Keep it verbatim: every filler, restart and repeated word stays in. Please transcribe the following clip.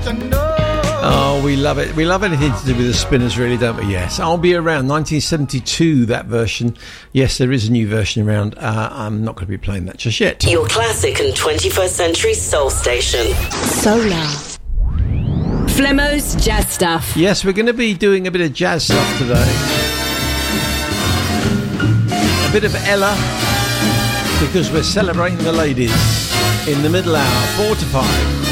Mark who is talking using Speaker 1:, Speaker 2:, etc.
Speaker 1: Oh, we love it. We love anything to do with the Spinners, really, don't we? Yes. I'll Be Around, nineteen seventy-two, that version. Yes, there is a new version around. Uh, I'm not going to be playing that just yet.
Speaker 2: Your classic and twenty-first century soul station.
Speaker 3: Solar. Flemmo's Jazz Stuff.
Speaker 1: Yes, we're going to be doing a bit of jazz stuff today. A bit of Ella, because we're celebrating the ladies in the middle hour, four to five.